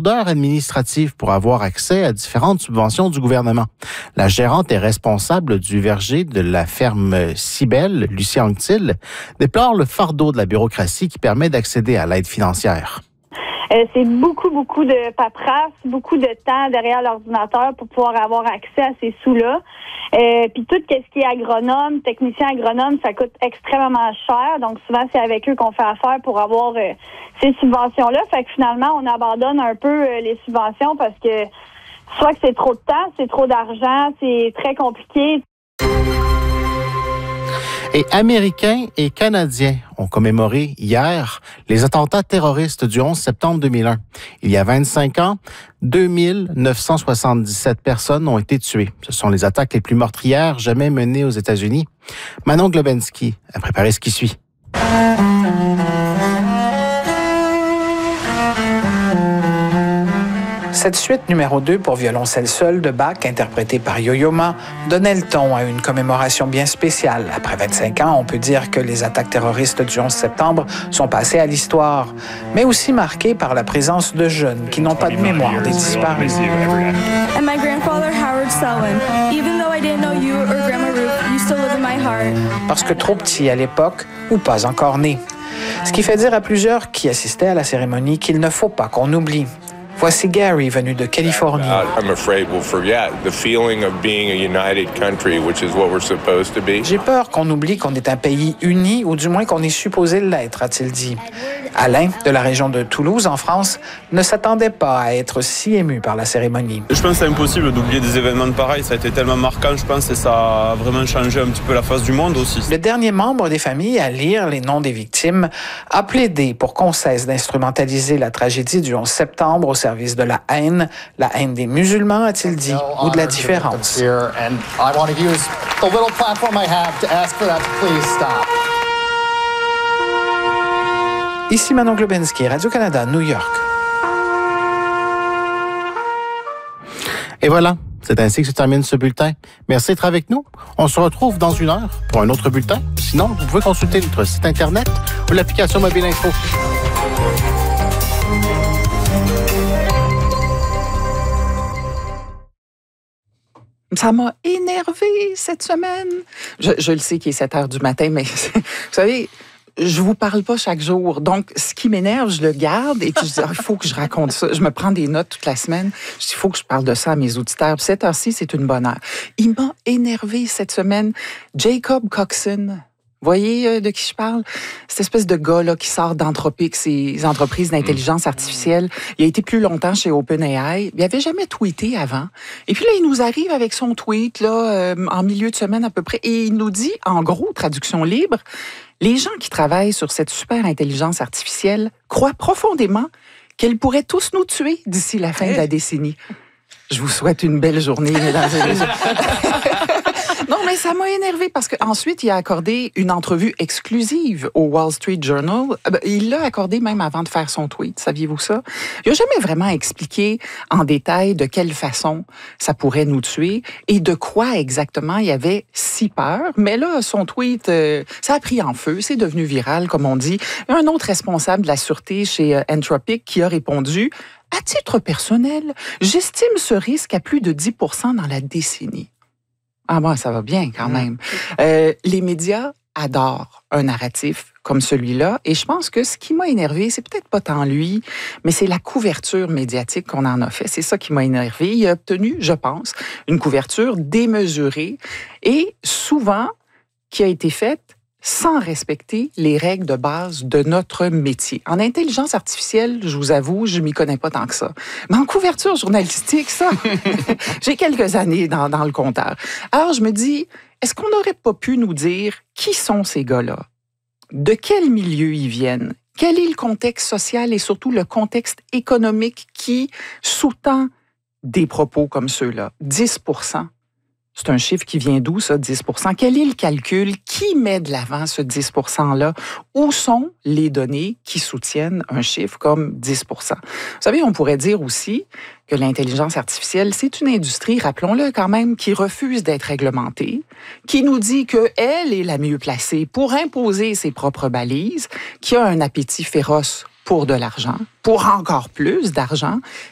lourdeurs administratives pour avoir accès à différentes subventions du gouvernement. La gérante et responsable du verger de la ferme Cybelle, Lucie Anctil, déplore le fardeau de la bureaucratie qui permet d'accéder à l'aide financière. C'est beaucoup de paperasse, beaucoup de temps derrière l'ordinateur pour pouvoir avoir accès à ces sous-là. Puis tout ce qui est agronome, technicien agronome, ça coûte extrêmement cher. Donc souvent, c'est avec eux qu'on fait affaire pour avoir ces subventions-là. Fait que finalement, on abandonne un peu les subventions parce que soit que c'est trop de temps, c'est trop d'argent, c'est très compliqué. Et Américains et Canadiens ont commémoré hier les attentats terroristes du 11 septembre 2001. Il y a 25 ans, 2977 personnes ont été tuées. Ce sont les attaques les plus meurtrières jamais menées aux États-Unis. Manon Globensky a préparé ce qui suit. Cette suite numéro 2 pour violoncelle seul de Bach, interprétée par Yo-Yo Ma, donnait le ton à une commémoration bien spéciale. Après 25 ans, on peut dire que les attaques terroristes du 11 septembre sont passées à l'histoire, mais aussi marquées par la présence de jeunes qui n'ont pas de mémoire des disparus. And my grandfather, Howard Selwyn. Even though I didn't know you or Grandma Ruth, you still live in my heart. Parce que trop petit à l'époque ou pas encore né. Ce qui fait dire à plusieurs qui assistaient à la cérémonie qu'il ne faut pas qu'on oublie. Voici Gary, venu de Californie. J'ai peur qu'on oublie qu'on est un pays uni, ou du moins qu'on est supposé l'être, a-t-il dit. Alain, de la région de Toulouse, en France, ne s'attendait pas à être si ému par la cérémonie. Je pense que c'est impossible d'oublier des événements de pareil. Ça a été tellement marquant, je pense, et ça a vraiment changé un petit peu la face du monde aussi. Le dernier membre des familles à lire les noms des victimes a plaidé pour qu'on cesse d'instrumentaliser la tragédie du 11 septembre au service de la haine des musulmans, a-t-il dit, ou de la différence. Ici Manon Globensky, Radio-Canada, New York. Et voilà, c'est ainsi que se termine ce bulletin. Merci d'être avec nous. On se retrouve dans 1 heure pour un autre bulletin. Sinon, vous pouvez consulter notre site Internet ou l'application Mobile Info. Ça m'a énervé cette semaine. Je le sais qu'il est 7 heures du matin, mais vous savez, je vous parle pas chaque jour. Donc, ce qui m'énerve, je le garde et puis je dis, il faut que je raconte ça. Je me prends des notes toute la semaine. Je dis, il faut que je parle de ça à mes auditeurs. Puis cette heure-ci, c'est une bonne heure. Il m'a énervé cette semaine. Jacob Coxon. Vous voyez de qui je parle? Cette espèce de gars-là qui sort d'Anthropic, ces entreprises d'intelligence artificielle. Il a été plus longtemps chez OpenAI. Il n'avait jamais tweeté avant. Et puis là, il nous arrive avec son tweet là, en milieu de semaine à peu près. Et il nous dit, en gros, traduction libre, les gens qui travaillent sur cette super intelligence artificielle croient profondément qu'elle pourrait tous nous tuer d'ici la fin de la décennie. Je vous souhaite une belle journée, mesdames et messieurs. Non, mais ça m'a énervé parce qu'ensuite, il a accordé une entrevue exclusive au Wall Street Journal. Il l'a accordé même avant de faire son tweet, saviez-vous ça? Il n'a jamais vraiment expliqué en détail de quelle façon ça pourrait nous tuer et de quoi exactement il avait si peur. Mais là, son tweet, ça a pris en feu, c'est devenu viral, comme on dit. Il y a un autre responsable de la sûreté chez Anthropic qui a répondu « À titre personnel, j'estime ce risque à plus de 10% dans la décennie. » Ah bon, ça va bien quand même. Les médias adorent un narratif comme celui-là. Et je pense que ce qui m'a énervé, c'est peut-être pas tant lui, mais c'est la couverture médiatique qu'on en a fait. C'est ça qui m'a énervé. Il a obtenu, je pense, une couverture démesurée et souvent qui a été faite sans respecter les règles de base de notre métier. En intelligence artificielle, je vous avoue, je m'y connais pas tant que ça. Mais en couverture journalistique, ça, j'ai quelques années dans le compteur. Alors, je me dis, est-ce qu'on n'aurait pas pu nous dire qui sont ces gars-là? De quel milieu ils viennent? Quel est le contexte social et surtout le contexte économique qui sous-tend des propos comme ceux-là? 10%. C'est un chiffre qui vient d'où, ça, 10%? Quel est le calcul? Qui met de l'avant ce 10%-là? Où sont les données qui soutiennent un chiffre comme 10%? Vous savez, on pourrait dire aussi que l'intelligence artificielle, c'est une industrie, rappelons-le quand même, qui refuse d'être réglementée, qui nous dit qu'elle est la mieux placée pour imposer ses propres balises, qui a un appétit féroce pour de l'argent, pour encore plus d'argent,